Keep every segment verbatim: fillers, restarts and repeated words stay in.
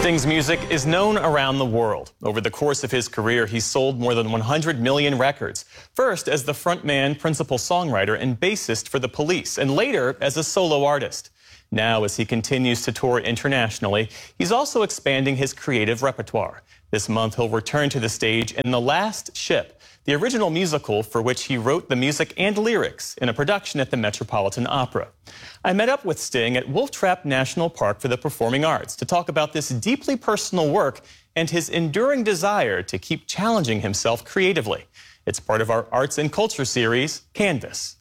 Sting's music is known around the world. Over the course of his career, he sold more than one hundred million records. First as the frontman, principal songwriter, and bassist for The Police, and later as a solo artist. Now, as he continues to tour internationally, he's also expanding his creative repertoire. This month, he'll return to the stage in The Last Ship, the original musical for which he wrote the music and lyrics in a production at the Metropolitan Opera. I met up with Sting at Wolf Trap National Park for the Performing Arts to talk about this deeply personal work and his enduring desire to keep challenging himself creatively. It's part of our Arts and Culture series, Canvas.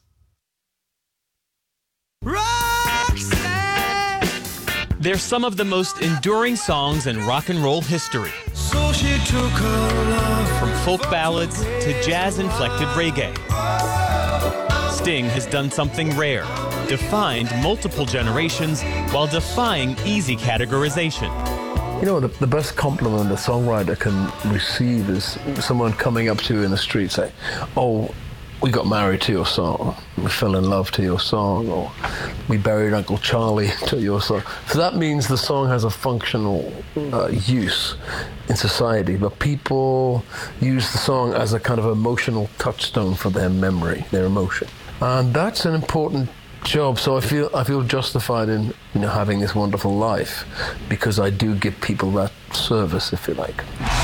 They're some of the most enduring songs in rock and roll history. So she took her love from folk ballads to jazz-inflected reggae. Sting has done something rare, defined multiple generations while defying easy categorization. You know, the, the best compliment a songwriter can receive is someone coming up to you in the street saying, "Oh, we got married to your song, we fell in love to your song, or we buried Uncle Charlie to your song." So that means the song has a functional uh, use in society, but people use the song as a kind of emotional touchstone for their memory, their emotion. And that's an important job, so I feel I feel justified in you know having this wonderful life because I do give people that service, if you like.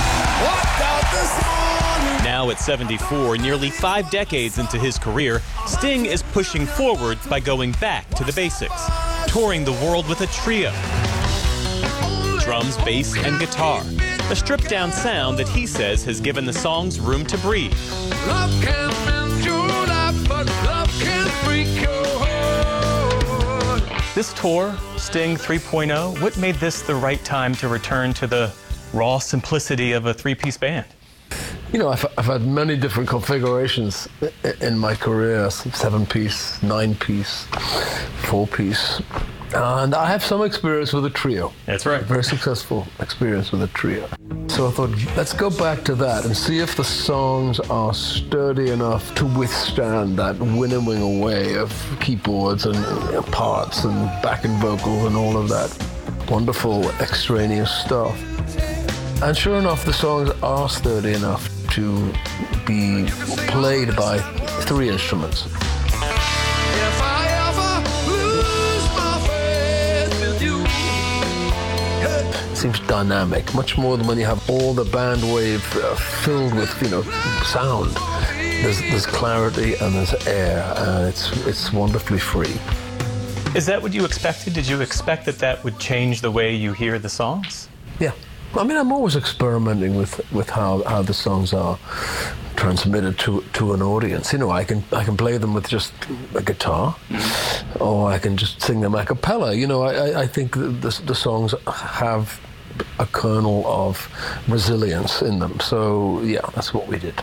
Now at seventy-four, nearly five decades into his career, Sting is pushing forward by going back to the basics, touring the world with a trio. Drums, bass, and guitar. A stripped-down sound that he says has given the songs room to breathe. Love can mend your life, but love can break your heart. This tour, Sting three point oh, what made this the right time to return to the raw simplicity of a three-piece band? You know, I've, I've had many different configurations in my career, seven-piece, nine-piece, four-piece, and I have some experience with a trio. That's right. Very successful experience with a trio. So I thought, let's go back to that and see if the songs are sturdy enough to withstand that winnowing away of keyboards and you know, parts and backing vocals and all of that wonderful extraneous stuff. And sure enough, the songs are sturdy enough to be played by three instruments. If I ever lose my faith with you. It seems dynamic, much more than when you have all the band wave uh, filled with, you know, sound. There's, there's clarity and there's air, and it's, it's wonderfully free. Is that what you expected? Did you expect that that would change the way you hear the songs? Yeah. I mean, I'm always experimenting with, with how, how the songs are transmitted to, to an audience. You know, I can I can play them with just a guitar, mm-hmm. or I can just sing them a cappella. You know, I, I think the, the, the songs have a kernel of resilience in them. So, yeah, that's what we did.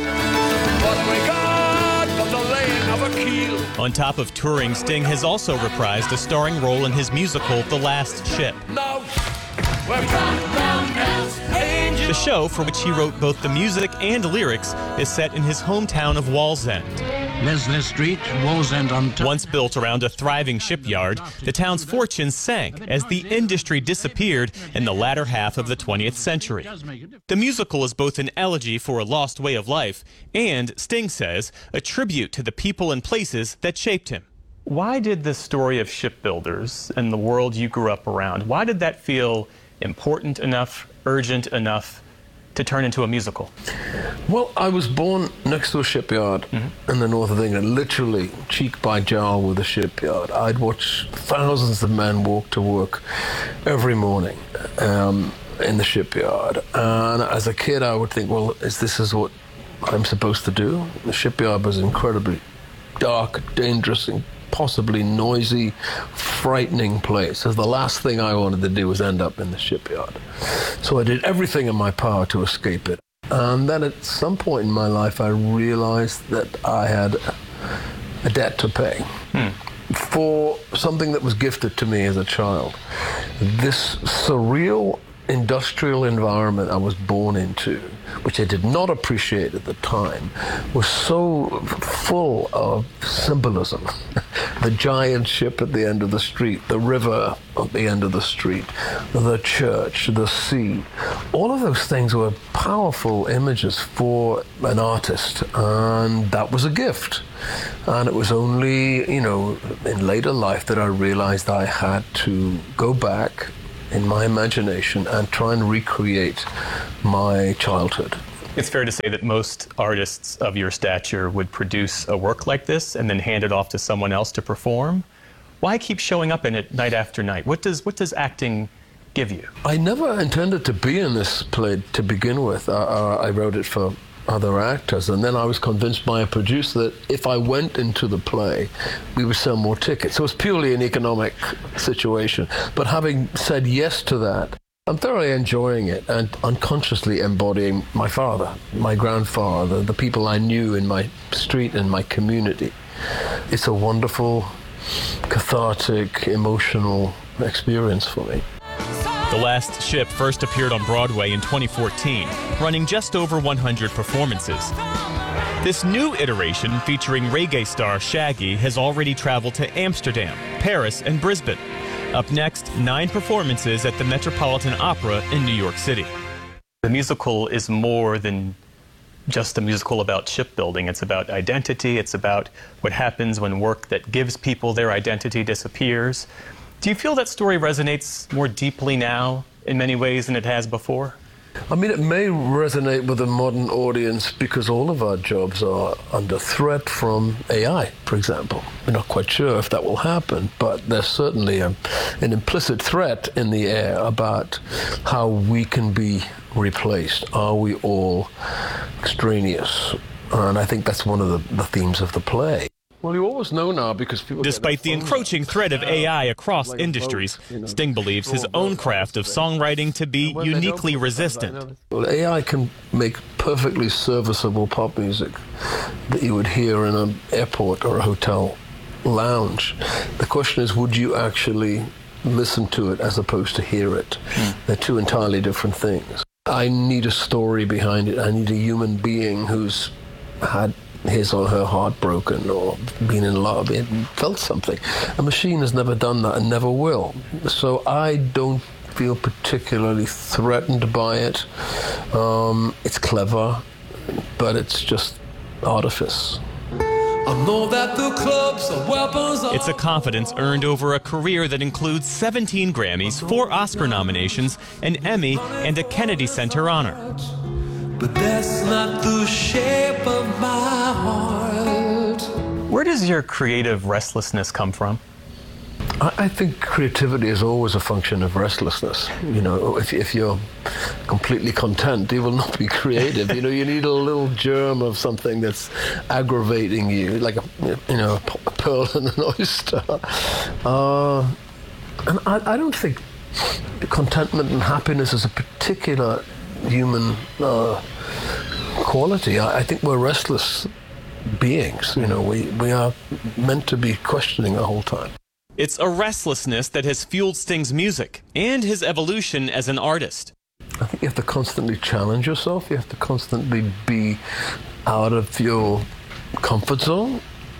On top of touring, Sting has also reprised a starring role in his musical, The Last Ship. No. The show, for which he wrote both the music and lyrics, is set in his hometown of Wallsend. Leslie Street, Wallsend, Ontario. Once built around a thriving shipyard, the town's fortunes sank as the industry disappeared in the latter half of the twentieth century. The musical is both an elegy for a lost way of life and, Sting says, a tribute to the people and places that shaped him. Why did this story of shipbuilders and the world you grew up around, why did that feel important enough, urgent enough to turn into a musical? Well, I was born next to a shipyard mm-hmm. in the north of England, literally cheek by jowl with a shipyard. I'd watch thousands of men walk to work every morning um, in the shipyard. And as a kid, I would think, well, is this is what I'm supposed to do? The shipyard was incredibly dark, dangerous, and possibly noisy, frightening place. As the last thing I wanted to do was end up in the shipyard. So I did everything in my power to escape it. And then at some point in my life, I realized that I had a debt to pay hmm. for something that was gifted to me as a child. This surreal industrial environment I was born into, which I did not appreciate at the time, was so full of symbolism. The giant ship at the end of the street, the river at the end of the street, the church, the sea. All of those things were powerful images for an artist, and that was a gift. And it was only, you know, in later life that I realized I had to go back in my imagination and try and recreate my childhood. It's fair to say that most artists of your stature would produce a work like this and then hand it off to someone else to perform. Why keep showing up in it night after night? What does what does acting give you? I never intended to be in this play to begin with. I, I wrote it for other actors, and then I was convinced by a producer that if I went into the play, we would sell more tickets. So it was purely an economic situation. But having said yes to that, I'm thoroughly enjoying it and unconsciously embodying my father, my grandfather, the people I knew in my street and my community. It's a wonderful, cathartic, emotional experience for me. The Last Ship first appeared on Broadway in twenty fourteen, running just over one hundred performances. This new iteration, featuring reggae star Shaggy, has already traveled to Amsterdam, Paris, and Brisbane. Up next, nine performances at the Metropolitan Opera in New York City. The musical is more than just a musical about shipbuilding. It's about identity. It's about what happens when work that gives people their identity disappears. Do you feel that story resonates more deeply now in many ways than it has before? I mean, it may resonate with a modern audience because all of our jobs are under threat from A I, for example. We're not quite sure if that will happen, but there's certainly a, an implicit threat in the air about how we can be replaced. Are we all extraneous? And I think that's one of the, the themes of the play. Well, you always know now because people. Despite the encroaching threat of A I across industries, Sting believes his own craft of songwriting to be uniquely resistant. Well, A I can make perfectly serviceable pop music that you would hear in an airport or a hotel lounge. The question is, would you actually listen to it as opposed to hear it? Mm. They're two entirely different things. I need a story behind it. I need a human being who's had his or her heart broken or been in love, it felt something. A machine has never done that and never will. So I don't feel particularly threatened by it. Um, it's clever, but it's just artifice. I know that the clubs are weapons. It's a confidence earned over a career that includes seventeen Grammys, four Oscar nominations, an Emmy, and a Kennedy Center honor. But that's not the shape of my heart. Where does your creative restlessness come from? I, I think creativity is always a function of restlessness. You know, if, if you're completely content, you will not be creative. You know, you need a little germ of something that's aggravating you, like a, you know, a pearl and an oyster. Uh, and I, I don't think contentment and happiness is a particular human uh, quality. I, I think we're restless beings. You know, we, we are meant to be questioning the whole time. It's a restlessness that has fueled Sting's music and his evolution as an artist. I think you have to constantly challenge yourself. You have to constantly be out of your comfort zone,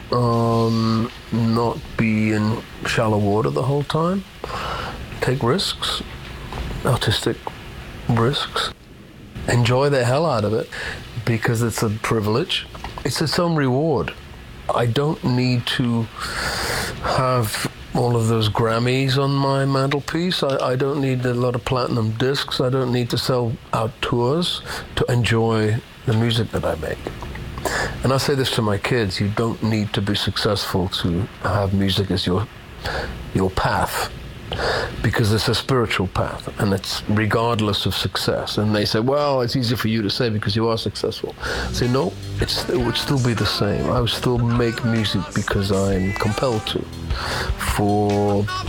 um, not be in shallow water the whole time. Take risks, artistic risks. Enjoy the hell out of it because it's a privilege. It's its own reward. I don't need to have all of those Grammys on my mantelpiece. I, I don't need a lot of platinum discs. I don't need to sell out tours to enjoy the music that I make. And I say this to my kids, you don't need to be successful to have music as your, your path. Because it's a spiritual path, and it's regardless of success. And they say, well, it's easy for you to say because you are successful. I say, no, it's, it would still be the same. I would still make music because I'm compelled to, for